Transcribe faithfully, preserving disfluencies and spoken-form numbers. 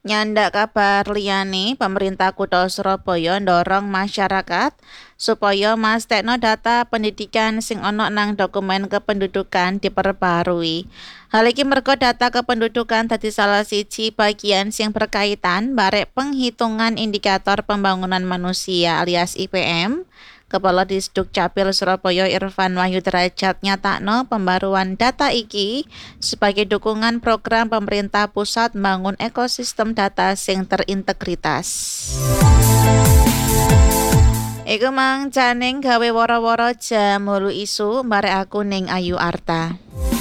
Nyandak kabar liyane, pemerintah Kutha Surabaya ndorong masyarakat supaya mastekno data pendidikan sing ana nang dokumen kependudukan diperbarui. Hal iki merga data kependudukan dadi salah siji bagian sing berkaitan barek penghitungan indikator pembangunan manusia alias I P M. Kepala Disduk Capil Surabaya Irfan Wahyu Derajat nyatakno pembaruan data iki sebagai dukungan program pemerintah pusat membangun ekosistem data sing terintegritas. Iku mang janing gawe woro-woro jam wolu isu barek aku ning Ayu Arta.